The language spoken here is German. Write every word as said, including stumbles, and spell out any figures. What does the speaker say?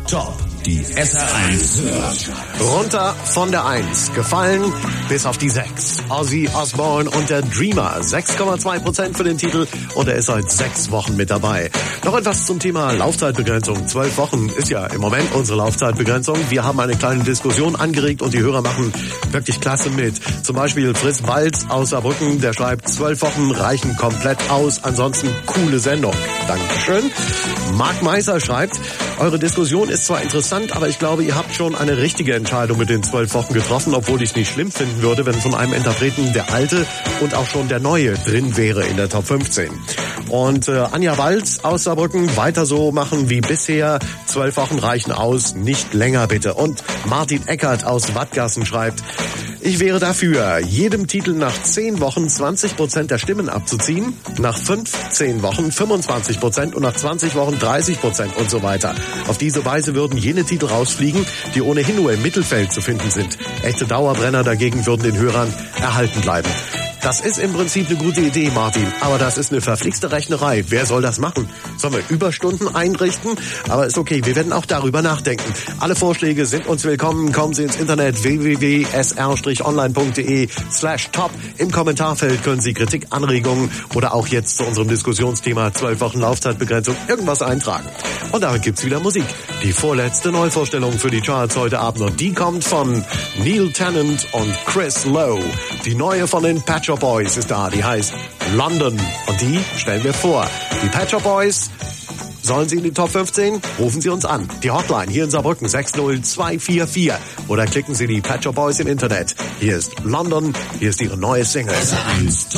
Top, die S R eins hört. Runter von der eins, gefallen bis auf die sechs. Ozzy Osbourne und der Dreamer, sechs Komma zwei Prozent für den Titel und er ist seit sechs Wochen mit dabei. Noch etwas zum Thema Laufzeitbegrenzung. Zwölf Wochen ist ja im Moment unsere Laufzeitbegrenzung. Wir haben eine kleine Diskussion angeregt und die Hörer machen wirklich klasse mit. Zum Beispiel Fritz Walz aus Saarbrücken, der schreibt, zwölf Wochen reichen komplett aus, ansonsten coole Sendung. Dankeschön. Marc Meiser schreibt, eure Diskussion ist zwar interessant, aber ich glaube, ihr habt schon eine richtige Entscheidung mit den zwölf Wochen getroffen, obwohl ich es nicht schlimm finden würde, wenn von einem Interpreten der alte und auch schon der neue drin wäre in der Top fünfzehn. Und äh, Anja Walz aus Saarbrücken, weiter so machen wie bisher, zwölf Wochen reichen aus, nicht länger bitte. Und Martin Eckert aus Wattgassen schreibt, ich wäre dafür, jedem Titel nach zehn Wochen zwanzig Prozent der Stimmen abzuziehen, nach fünfzehn Wochen fünfundzwanzig Prozent und nach zwanzig Wochen dreißig Prozent und so weiter. Auf diese Weise würden jene Titel rausfliegen, die ohnehin nur im Mittelfeld zu finden sind. Echte Dauerbrenner dagegen würden den Hörern erhalten bleiben. Das ist im Prinzip eine gute Idee, Martin, aber das ist eine verflixte Rechnerei. Wer soll das machen? Sollen wir Überstunden einrichten? Aber ist okay, wir werden auch darüber nachdenken. Alle Vorschläge sind uns willkommen. Kommen Sie ins Internet w w w punkt s r online punkt d e slash top. Im Kommentarfeld können Sie Kritik, Anregungen oder auch jetzt zu unserem Diskussionsthema zwölf Wochen Laufzeitbegrenzung irgendwas eintragen. Und damit gibt's wieder Musik. Die vorletzte Neuvorstellung für die Charts heute Abend und die kommt von Neil Tennant und Chris Lowe. Die neue von den Pet Shop Boys ist da, die heißt London und die stellen wir vor. Die Pet Shop Boys, sollen Sie in die Top fünfzehn? Rufen Sie uns an. Die Hotline hier in Saarbrücken sechs null zwei vier vier oder klicken Sie die Pet Shop Boys im Internet. Hier ist London, hier ist ihre neue Single.